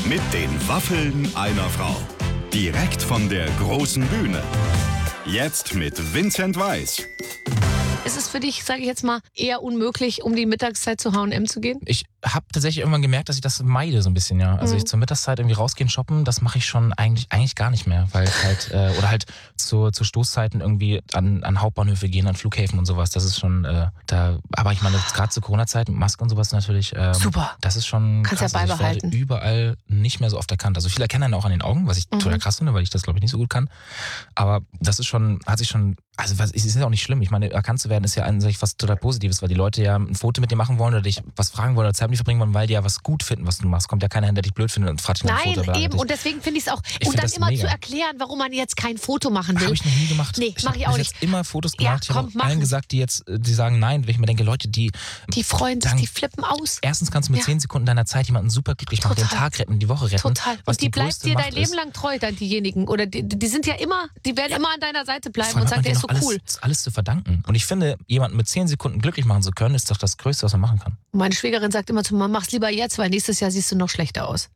Mit den Waffeln einer Frau. Direkt von der großen Bühne. Jetzt mit Vincent Weiss. Ist es für dich, sage ich jetzt mal, eher unmöglich, um die Mittagszeit zu H&M zu gehen? Ich habe tatsächlich irgendwann gemerkt, dass ich das meide so ein bisschen, ja. Also ich zur Mittagszeit irgendwie rausgehen, shoppen, das mache ich schon eigentlich gar nicht mehr. Weil halt, oder halt zu Stoßzeiten irgendwie an Hauptbahnhöfe gehen, an Flughäfen und sowas. Das ist schon, aber ich meine, gerade zu Corona-Zeiten, Maske und sowas natürlich. Super. Das ist schon Kannst krass. ja beibehalten. Ich werde überall nicht mehr so oft erkannt. Also viele erkennen einen auch an den Augen, was ich total krass finde, weil ich das, glaube ich, nicht so gut kann. Aber das ist schon, also es ist ja auch nicht schlimm. Ich meine, erkannt zu werden ist ja an sich was total Positives, weil die Leute ja ein Foto mit dir machen wollen oder dich was fragen wollen oder Zeit mit dir verbringen wollen, weil die ja was gut finden, was du machst. Kommt ja keiner hin, der dich blöd findet und fragt dich nach einem Foto. Nein, eben. Und deswegen finde ich es auch. Ich und dann das immer mega. zu erklären, warum man jetzt kein Foto machen will. Habe ich noch nie gemacht. Nee, mache ich hab auch bis nicht. jetzt immer Fotos Ja, gemacht. Ich komm, habe machen. allen gesagt, die sagen nein. Wenn ich mir denke, Leute, die freuen sich, dann- die flippen aus. erstens kannst du mit 10 Sekunden deiner Zeit jemanden super glücklich machen, den Total. Tag retten, die Woche retten. Total. Was Und die bleibt größte dir Macht dein Leben ist. lang treu, dann diejenigen. Oder die sind ja immer, die werden immer an deiner Seite bleiben Vor allem und hat sagen, man der ist so denen noch cool. alles zu verdanken. Und ich finde, jemanden mit 10 Sekunden glücklich machen zu können, ist doch das Größte, was man machen kann. Meine Schwägerin sagt immer zu mir, mach's lieber jetzt, weil nächstes Jahr siehst du noch schlechter aus.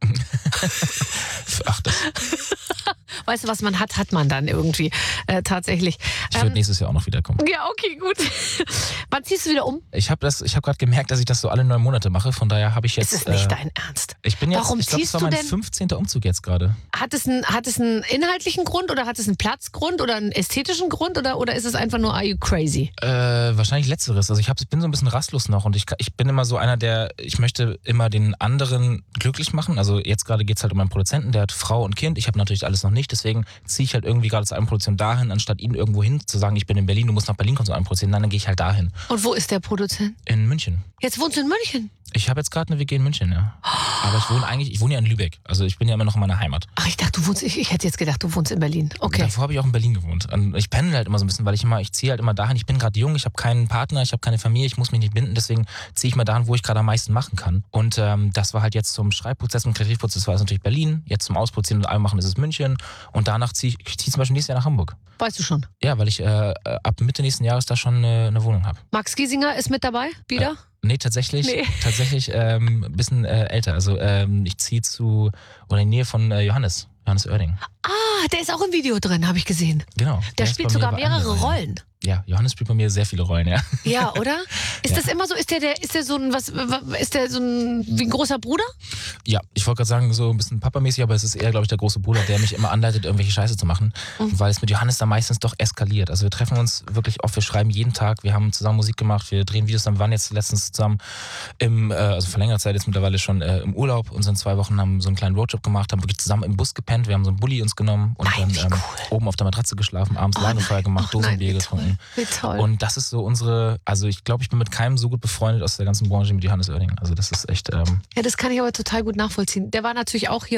Ach, Weißt du, was man hat man dann irgendwie tatsächlich. ich würde nächstes Jahr auch noch wiederkommen. Ja, okay, gut. Wann ziehst du wieder um? Ich habe gerade gemerkt, dass ich das so alle 9 Monate mache. Von daher habe ich jetzt. Es ist nicht dein Ernst. Ich bin jetzt. Warum ich glaube, das ziehst war du mein denn? 15. Umzug jetzt gerade. Hat es einen inhaltlichen Grund oder hat es einen Platzgrund oder einen ästhetischen Grund oder ist es einfach nur, are you crazy? Wahrscheinlich Letzteres. Also ich bin so ein bisschen rastlos noch und ich bin immer so einer, ich möchte immer den anderen glücklich machen. Also jetzt gerade geht es halt um meinen Produzenten, der hat Frau und Kind. Ich habe natürlich alles noch nicht, deswegen ziehe ich halt irgendwie gerade zu einem Produzenten dahin, anstatt ihn irgendwo hin zu sagen, ich bin in Berlin, du musst nach Berlin kommen zu einem Produzenten. Nein, dann gehe ich halt dahin. Und wo ist der Produzent? In München. Jetzt wohnst du in München. Ich habe jetzt gerade eine WG in München, ja. Aber ich wohne ja in Lübeck. Also ich bin ja immer noch in meiner Heimat. Ach, ich dachte, ich hätte jetzt gedacht, du wohnst in Berlin. Okay. Davor habe ich auch in Berlin gewohnt. Und ich pendel halt immer so ein bisschen, weil ich ziehe halt immer dahin. Ich bin gerade jung, ich habe keinen Partner, ich habe keine Familie, ich muss mich nicht binden. Deswegen ziehe ich mal dahin, wo ich gerade am meisten machen kann. Und das war halt jetzt zum Schreibprozess und Kreativprozess war es natürlich Berlin. Jetzt zum Ausproduzieren und allem machen ist es München. Und danach ziehe ich zum Beispiel nächstes Jahr nach Hamburg. Weißt du schon. Ja, weil ich ab Mitte nächsten Jahres da schon eine Wohnung habe. Max Giesinger ist mit dabei? Wieder? Nee, tatsächlich ein bisschen älter. Also ich ziehe in die Nähe von Johannes Oerding. Ah, der ist auch im Video drin, habe ich gesehen. Genau. Der ist spielt bei mir sogar bei mehrere anderen. Rollen. Ja, Johannes spielt bei mir sehr viele Rollen, ja. Ja, oder? Ist Ja. das immer so? Ist der so ein, ist der so ein, wie ein großer Bruder? Ja, ich wollte gerade sagen, so ein bisschen papamäßig, aber es ist eher, glaube ich, der große Bruder, der mich immer anleitet, irgendwelche Scheiße zu machen, weil es mit Johannes dann meistens doch eskaliert. Also wir treffen uns wirklich oft, wir schreiben jeden Tag, wir haben zusammen Musik gemacht, wir drehen Videos, wir waren jetzt letztens zusammen also vor längerer Zeit jetzt mittlerweile schon im Urlaub und sind 2 Wochen, haben so einen kleinen Roadtrip gemacht, haben wirklich zusammen im Bus gepennt, wir haben so einen Bulli uns genommen und Nein, dann wie cool. oben auf der Matratze geschlafen, abends Lagerfeuer gemacht, Dosenbier getrunken. Wie toll. Und das ist so also ich glaube, ich bin mit keinem so gut befreundet aus der ganzen Branche wie mit Johannes Oerding. Also das ist echt. Ja, das kann ich aber total gut nachvollziehen. Der war natürlich auch hier